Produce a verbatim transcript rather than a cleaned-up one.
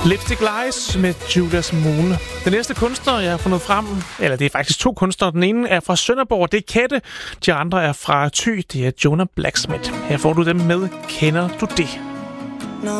Lipstick Lies med Judas Moon. Den næste kunstner, jeg har fundet frem, eller det er faktisk to kunstnere. Den ene er fra Sønderborg, det er Kette. De andre er fra Thy, det er Jonah Blacksmith. Her får du dem med Kender du det?